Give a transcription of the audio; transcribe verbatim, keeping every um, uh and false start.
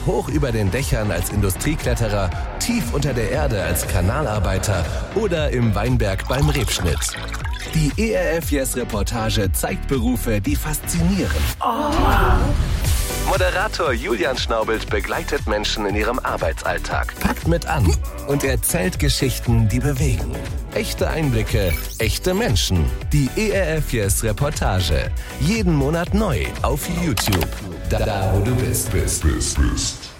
hoch über den Dächern als Industriekletterer, tief unter der Erde als Kanalarbeiter oder im Weinberg beim Rebschnitt. Die E R F Yes Reportage zeigt Berufe, die faszinieren. Oh. Moderator Julian Schnaubelt begleitet Menschen in ihrem Arbeitsalltag, packt mit an und erzählt Geschichten, die bewegen. Echte Einblicke, echte Menschen. Die E R F Yes Reportage. Jeden Monat neu auf YouTube. Da, da wo du bist, bist, bist, bist.